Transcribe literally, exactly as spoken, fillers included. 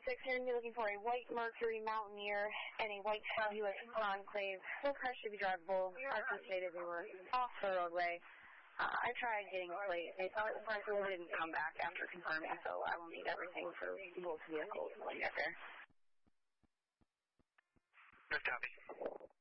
six, you're going to be looking for a white Mercury Mountaineer and a white Helix Enclave. Both cars should be drivable. Arthur stated they were off the roadway. Uh, I tried getting a plate. They thought the price didn't come back after confirming, so I will need everything for both vehicles when we get there. Good copy.